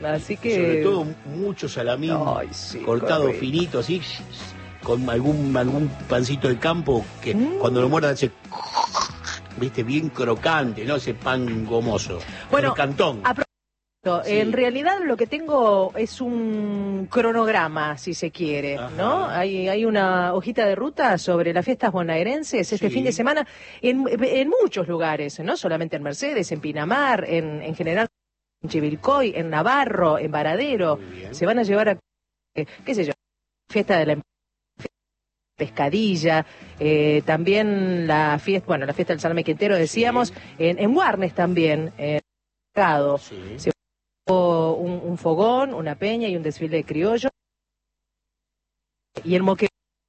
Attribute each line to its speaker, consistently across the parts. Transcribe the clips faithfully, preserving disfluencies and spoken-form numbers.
Speaker 1: Así que...
Speaker 2: Sobre todo mucho salamín.
Speaker 1: Ay, sí,
Speaker 2: cortado
Speaker 1: correcto.
Speaker 2: finito, así, con algún algún pancito de campo que
Speaker 1: Mm.
Speaker 2: cuando lo muerdan se... Viste, bien crocante, ¿no? Ese pan gomoso.
Speaker 1: Bueno,
Speaker 2: el cantón.
Speaker 1: a propósito,
Speaker 2: Sí.
Speaker 1: en realidad lo que tengo es un cronograma, si se quiere,
Speaker 2: Ajá.
Speaker 1: ¿no? Hay, hay una hojita de ruta sobre las fiestas bonaerenses este
Speaker 2: Sí.
Speaker 1: fin de semana en, en muchos lugares, no solamente en Mercedes, en Pinamar, en, en general en Chivilcoy, en Navarro, en Varadero.
Speaker 2: Muy bien.
Speaker 1: Se van a llevar a, eh, qué sé yo, fiesta de la pescadilla, eh, también la fiesta, bueno, la fiesta del Salame Quintero, decíamos,
Speaker 2: Sí.
Speaker 1: en, en Warnes también, en Mercado.
Speaker 2: Sí.
Speaker 1: Se hubo un, un fogón, una peña y un desfile de criollo. Y en Moquegua,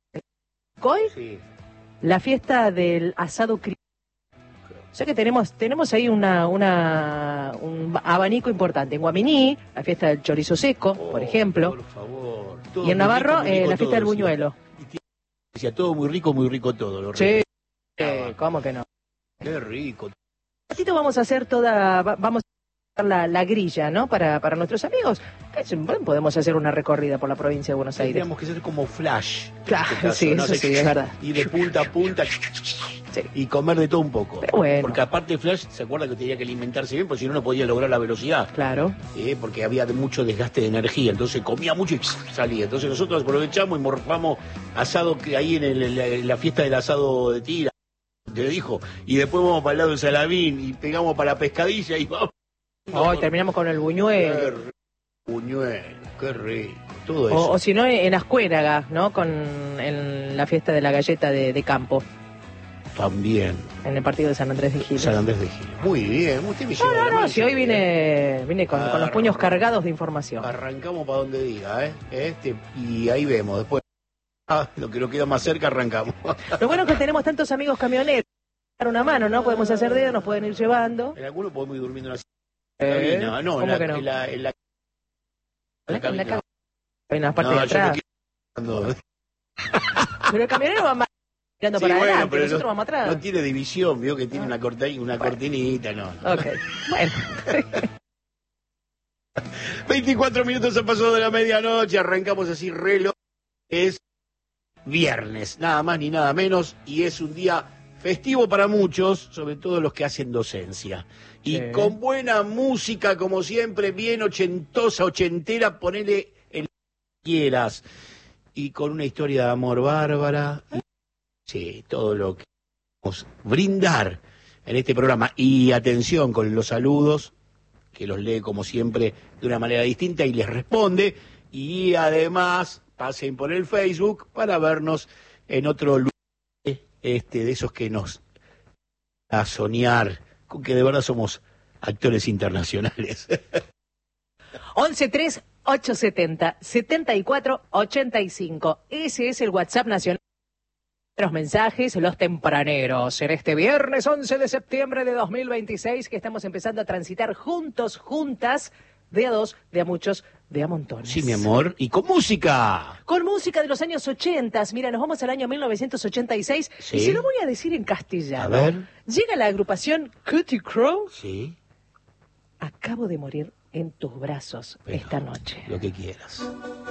Speaker 2: Sí.
Speaker 1: la fiesta del asado criollo. O sea que tenemos, tenemos ahí una, una, un abanico importante. En Guaminí, la fiesta del chorizo seco,
Speaker 2: Oh,
Speaker 1: por ejemplo.
Speaker 2: Por favor. Todo
Speaker 1: Y en
Speaker 2: muy
Speaker 1: Navarro,
Speaker 2: rico, muy
Speaker 1: eh,
Speaker 2: rico
Speaker 1: la fiesta
Speaker 2: todo,
Speaker 1: del
Speaker 2: decía.
Speaker 1: buñuelo.
Speaker 2: Y tiene- Decía todo muy rico, muy rico todo. Lo
Speaker 1: Sí,
Speaker 2: rico.
Speaker 1: eh, ¿cómo que no?
Speaker 2: Qué rico.
Speaker 1: Un ratito vamos a hacer toda, va- vamos a hacer la, la grilla, ¿no? Para, para nuestros amigos. Es- bueno, podemos hacer una recorrida por la provincia de Buenos Aires.
Speaker 2: Tendríamos que ser como Flash. en
Speaker 1: Claro,
Speaker 2: este caso,
Speaker 1: sí,
Speaker 2: ¿no?
Speaker 1: eso
Speaker 2: Así,
Speaker 1: sí, es verdad.
Speaker 2: Y de punta a punta.
Speaker 1: Sí.
Speaker 2: Y comer de todo un poco.
Speaker 1: Pero bueno.
Speaker 2: Porque aparte Flash, ¿se acuerda que tenía que alimentarse bien? Porque si no, no podía lograr la velocidad.
Speaker 1: Claro.
Speaker 2: Eh, porque había de mucho desgaste de energía. Entonces comía mucho y salía. Entonces nosotros aprovechamos y morfamos asado que ahí en, el- en la, en la fiesta del asado de tira. Te dijo. Y después vamos para el lado del Salamín y pegamos para la pescadilla y vamos.
Speaker 1: Hoy terminamos con el
Speaker 2: Qué
Speaker 1: buñuelo.
Speaker 2: rico, buñuelo, qué rico. Todo eso.
Speaker 1: O, o si no, en Ascuénaga, ¿no? Con en la fiesta de la galleta de, de campo,
Speaker 2: También.
Speaker 1: en el partido de San Andrés de Giles.
Speaker 2: San Andrés de Giles. Muy bien. Usted me
Speaker 1: No,
Speaker 2: lleva
Speaker 1: no,
Speaker 2: la
Speaker 1: no,
Speaker 2: mano,
Speaker 1: si hoy
Speaker 2: ¿eh?
Speaker 1: vine, vine con, con los puños cargados de información.
Speaker 2: Arrancamos para donde diga, ¿eh? Este, y ahí vemos. Después, ah, lo que nos queda más cerca, arrancamos.
Speaker 1: Lo bueno es que tenemos tantos amigos camioneros. Dar una mano, ¿no? Podemos hacer dedo, nos pueden ir llevando.
Speaker 2: En algunos podemos ir durmiendo en la
Speaker 1: Eh,
Speaker 2: cabina. No,
Speaker 1: ¿cómo
Speaker 2: en la,
Speaker 1: que no?
Speaker 2: en la, en la, en la
Speaker 1: En la
Speaker 2: cabina.
Speaker 1: ca- en la parte
Speaker 2: No,
Speaker 1: de
Speaker 2: yo me
Speaker 1: atrás.
Speaker 2: quedo cuando-
Speaker 1: Pero el camionero va más mirando
Speaker 2: Sí,
Speaker 1: para
Speaker 2: bueno,
Speaker 1: adelante,
Speaker 2: pero
Speaker 1: nosotros
Speaker 2: no,
Speaker 1: vamos atrás.
Speaker 2: no tiene división, vio que tiene
Speaker 1: Ah.
Speaker 2: una, corta, una
Speaker 1: Bueno.
Speaker 2: cortinita, no. no.
Speaker 1: Ok, bueno.
Speaker 2: veinticuatro minutos han pasado de la medianoche, arrancamos así reloj. Es viernes, nada más ni nada menos, y es un día festivo para muchos, sobre todo los que hacen docencia. Y
Speaker 1: Sí.
Speaker 2: con buena música, como siempre, bien ochentosa, ochentera, ponele el que quieras. Y con una historia de amor bárbara. Y, sí, todo lo que vamos a brindar en este programa. Y atención con los saludos, que los lee como siempre de una manera distinta y les responde. Y además pasen por el Facebook para vernos en otro lugar, este, de esos que nos a soñar, con que de verdad somos actores internacionales.
Speaker 1: once tres ocho setenta setenta y cuatro ochenta y cinco. Ese es el WhatsApp nacional. Los mensajes, los tempraneros, en este viernes once de septiembre de dos mil veintiséis, que estamos empezando a transitar juntos, juntas, de a dos, de a muchos, de a montones.
Speaker 2: Sí, mi amor. Y con música.
Speaker 1: Con música de los años ochenta. Mira, nos vamos al año mil novecientos ochenta y seis.
Speaker 2: Sí.
Speaker 1: Y se lo voy a decir en castellano.
Speaker 2: A ver.
Speaker 1: Llega la agrupación Cutty Crow.
Speaker 2: Sí.
Speaker 1: Acabo de morir en tus brazos
Speaker 2: Pero,
Speaker 1: esta noche.
Speaker 2: Lo que quieras.